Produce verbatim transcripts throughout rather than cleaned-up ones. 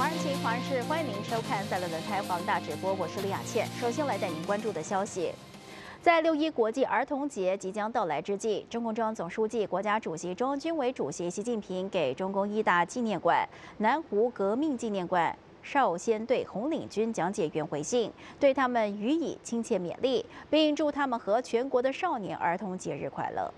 华人情华人事，欢迎您收看赛伦轮开黄大直播，我是李雅倩。首先来带您关注的消息，在六一国际儿童节即将到来之际，中共中央总书记、国家主席、中央军委主席习近平给中共一大纪念馆南湖革命纪念馆少先队红领军讲解员回信，对他们予以亲切勉励，并祝他们和全国的少年儿童节日快乐。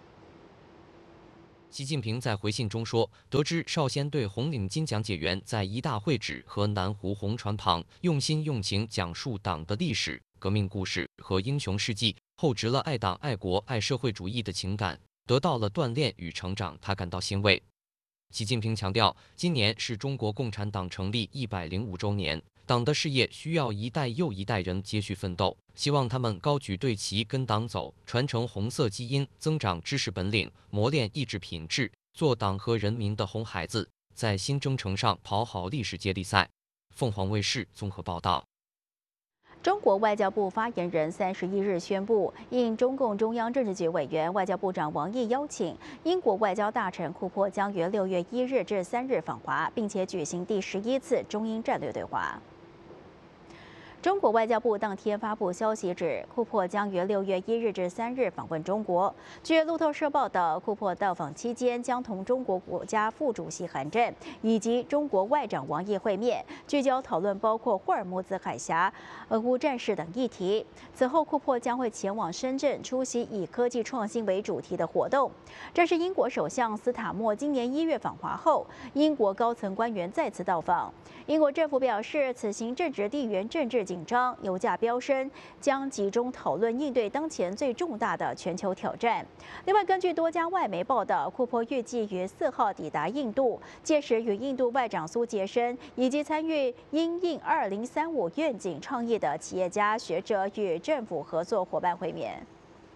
习近平在回信中说，得知少先队红领巾讲解员在一大会址和南湖红船旁用心用情讲述党的历史、革命故事和英雄事迹，厚植了爱党、爱国、爱社会主义的情感，得到了锻炼与成长，他感到欣慰。习近平强调，今年是中国共产党成立一百零五周年。 党的事业需要一代又一代人接续奋斗，希望他们高举队旗跟党走，传承红色基因，增长知识本领，磨练意志品质，做党和人民的红孩子，在新征程上跑好历史接力赛。凤凰卫视综合报道。 中国外交部发言人三十一日宣布，应中共中央政治局委员、外交部长王毅邀请，英国外交大臣库珀将于六月一日至三日访华，并且举行第十一次中英战略对话。 中国外交部当天发布消息指，库珀将于六月一日至三日访问中国。据路透社报道，库珀到访期间将同中国国家副主席韩正以及中国外长王毅会面，聚焦讨论包括霍尔木兹海峡、俄乌战事等议题。此后，库珀将会前往深圳出席以科技创新为主题的活动。这是英国首相斯塔默今年一月访华后，英国高层官员再次到访。英国政府表示，此行正值地缘政治 紧张，油价飙升，将集中讨论应对当前最重大的全球挑战。另外，根据多家外媒报道，库珀预计于四号抵达印度，届时与印度外长苏杰生以及参与因应二零三五愿景倡议的企业家、学者与政府合作伙伴会面。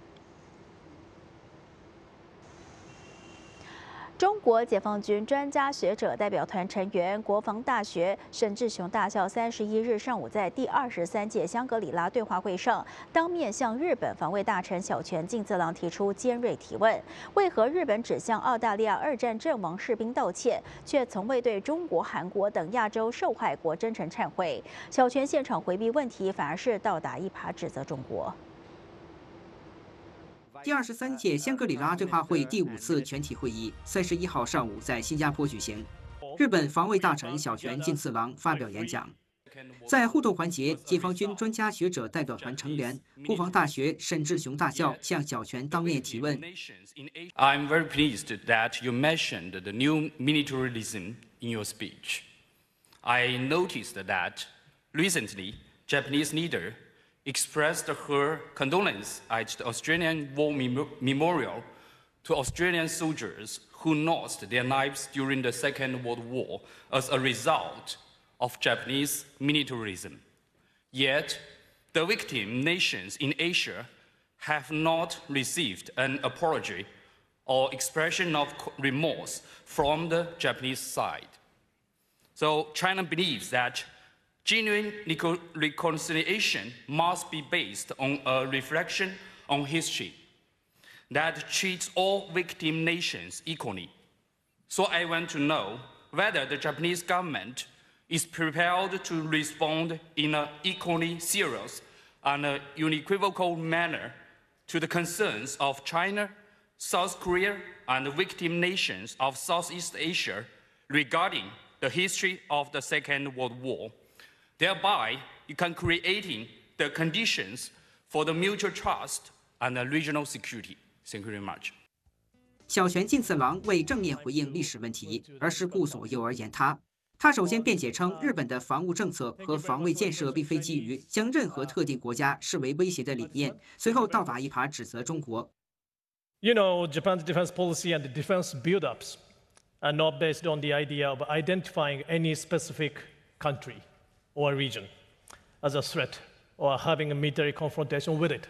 中国解放军专家学者代表团成员、国防大学沈志雄大校三十一日上午在第二十三届香格里拉对话会上，当面向日本防卫大臣小泉进次郎提出尖锐提问：为何日本只向澳大利亚二战阵亡士兵道歉，却从未对中国、韩国等亚洲受害国真诚忏悔？小泉现场回避问题，反而是倒打一耙，指责中国。 第二十三届香格里拉对话会第五次全体会议三十一号上午在新加坡举行。日本防卫大臣小泉进次郎发表演讲。在互动环节，解放军专家学者代表团成员、国防大学沈志雄大校向小泉当面提问。 I'm very pleased that you mentioned the new militarism in your speech. I noticed that recently, Japanese leader expressed her condolence at the Australian War Memorial to Australian soldiers who lost their lives during the Second World War as a result of Japanese militarism. Yet, the victim nations in Asia have not received an apology or expression of remorse from the Japanese side. So China believes that genuine reconciliation must be based on a reflection on history that treats all victim nations equally. So I want to know whether the Japanese government is prepared to respond in an equally serious and unequivocal manner to the concerns of China, South Korea, and victim nations of Southeast Asia regarding the history of the Second World War. Thereby, you can creating the conditions for the mutual trust and the regional security. Thank you very much. 小泉进次郎未正面回应历史问题，而是顾左右而言他。他首先辩解称，日本的防务政策和防卫建设并非基于将任何特定国家视为威胁的理念，随后倒打一耙指责中国。 You know, Japan's defense policy and defense build-ups are not based on the idea of identifying any specific country or region as a threat or having a military confrontation with it.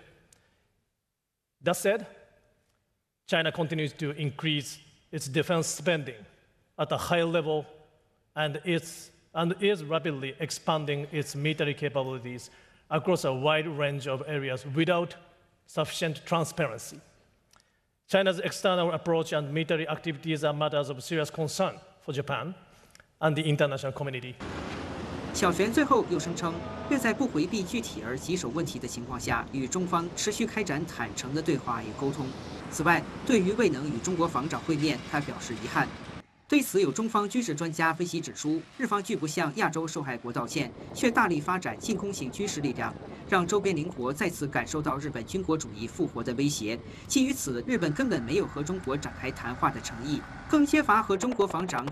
That said, China continues to increase its defense spending at a high level and, it's, and is rapidly expanding its military capabilities across a wide range of areas without sufficient transparency. China's external approach and military activities are matters of serious concern for Japan, and the international community. 小泉最后又声称，愿在不回避具体而棘手问题的情况下，与中方持续开展坦诚的对话与沟通。此外，对于未能与中国防长会面，他表示遗憾。对此，有中方军事专家分析指出，日方拒不向亚洲受害国道歉，却大力发展进攻型军事力量，让周边邻国再次感受到日本军国主义复活的威胁。基于此，日本根本没有和中国展开谈话的诚意，更缺乏和中国防长